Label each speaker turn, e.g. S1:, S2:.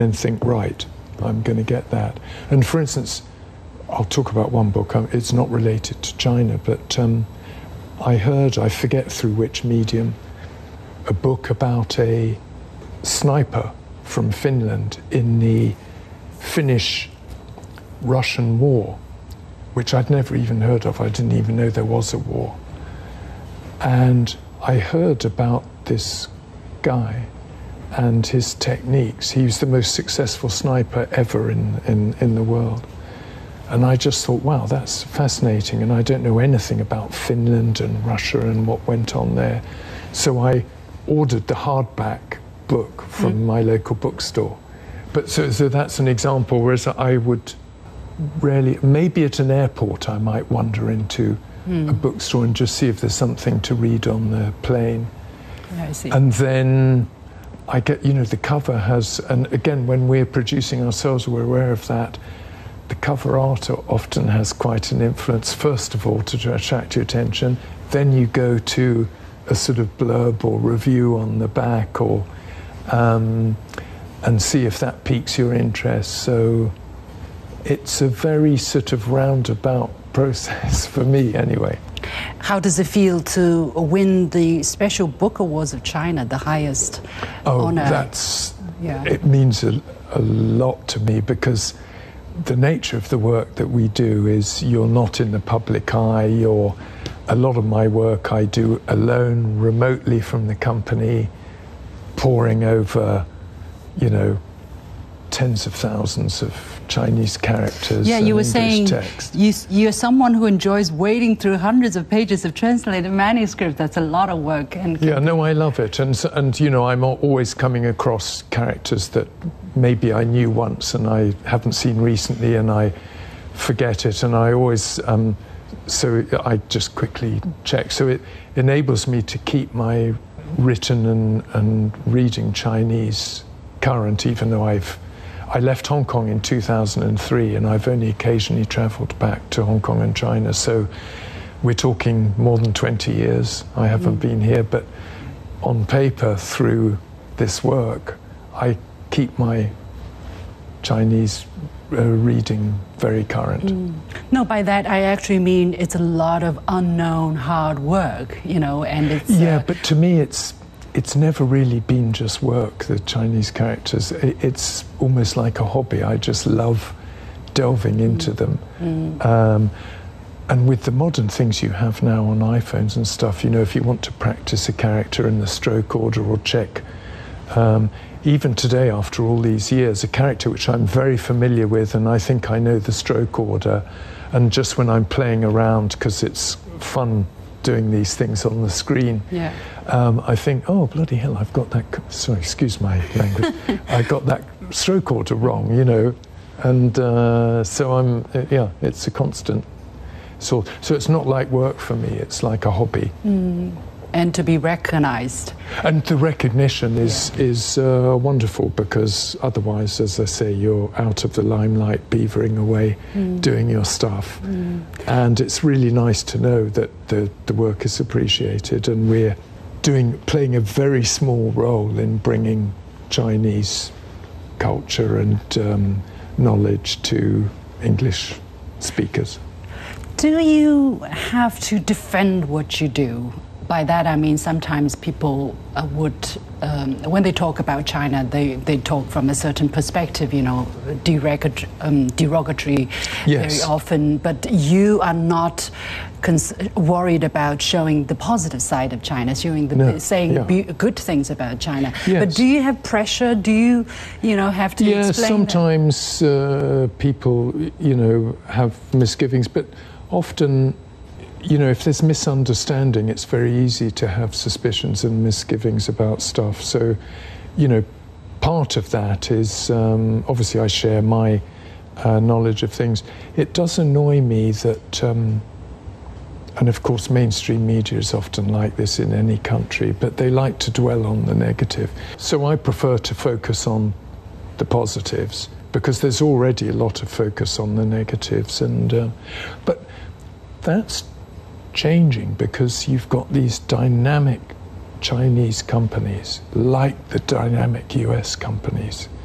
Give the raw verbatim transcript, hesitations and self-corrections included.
S1: and think, right, I'm going to get that. And for instance, I'll talk about one book. It's not related to China, but um, I heard, I forget through which medium, a book about a sniper from Finland in the Finnish-Russian war, which I'd never even heard of. I didn't even know there was a war. And I heard about this guy and his techniques. He was the most successful sniper ever in, in, in the world. And I just thought, wow, that's fascinating. And I don't know anything about Finland and Russia and what went on there. So I ordered the hardback book from mm. my local bookstore. But so, so that's an example, whereas I would rarely, maybe at an airport I might wander into mm. a bookstore and just see if there's something to read on the plane.
S2: Yeah, I see.
S1: And then I get, you know, the cover has, and again, when we're producing ourselves, we're aware of that. The cover art often has quite an influence, first of all, to attract your attention. Then you go to a sort of blurb or review on the back, or um, and see if that piques your interest. So it's a very sort of roundabout process for me, anyway.
S2: How does it feel to win the Special Book Awards of China, the highest
S1: oh,
S2: honor?
S1: That's,
S2: yeah.
S1: It means a, a lot to me, because the nature of the work that we do is you're not in the public eye. You're, a lot of my work I do alone, remotely from the company, poring over, you know, tens of thousands of Chinese characters.
S2: Yeah, you
S1: and
S2: were
S1: English
S2: saying
S1: text.
S2: You, you're someone who enjoys wading through hundreds of pages of translated manuscript. That's a lot of work. And
S1: yeah, no, I love it. And, and you know, I'm always coming across characters that maybe I knew once and I haven't seen recently, and I forget it. And I always, um, so I just quickly check. So it enables me to keep my written and, and reading Chinese current, even though I've I left Hong Kong in two thousand three, and I've only occasionally travelled back to Hong Kong and China. So we're talking more than twenty years. I haven't mm. been here, but on paper, through this work, I keep my Chinese uh, reading very current.
S2: Mm. No, by that I actually mean it's a lot of unknown hard work, you know, and it's...
S1: Yeah,
S2: uh,
S1: but to me it's It's never really been just work, the Chinese characters. It's almost like a hobby. I just love delving into mm. them. Mm. Um, and with the modern things you have now on iPhones and stuff, you know, if you want to practice a character in the stroke order or check, um, even today, after all these years, a character which I'm very familiar with, and I think I know the stroke order, and just when I'm playing around, because it's fun doing these things on the screen,
S2: yeah.
S1: um, I think, oh, bloody hell, I've got that, sorry, excuse my language, I got that stroke order wrong, you know, and uh, so I'm, uh, yeah, it's a constant sort. So it's not like work for me, it's like a hobby.
S2: Mm. And to be recognized.
S1: And the recognition is,
S2: yeah.
S1: is uh, wonderful, because otherwise, as I say, you're out of the limelight, beavering away, mm. doing your stuff. Mm. And it's really nice to know that the, the work is appreciated, and we're doing, playing a very small role in bringing Chinese culture and um, knowledge to English speakers.
S2: Do you have to defend what you do? By that I mean sometimes people uh, would, um, when they talk about China, they, they talk from a certain perspective, you know, derogatory, um, derogatory
S1: yes.
S2: very often, but you are not cons worried about showing the positive side of China, showing the,
S1: no.
S2: saying
S1: yeah.
S2: be good things about China.
S1: Yes.
S2: But do you have pressure? Do you, you know, have to
S1: yeah,
S2: explain
S1: sometimes uh, people, you know, have misgivings, but often, you know, if there's misunderstanding, it's very easy to have suspicions and misgivings about stuff. So, you know, part of that is, um, obviously I share my uh, knowledge of things. It does annoy me that, um, and of course mainstream media is often like this in any country, but they like to dwell on the negative. So I prefer to focus on the positives, because there's already a lot of focus on the negatives. And uh, but that's changing, because you've got these dynamic Chinese companies like the dynamic U S companies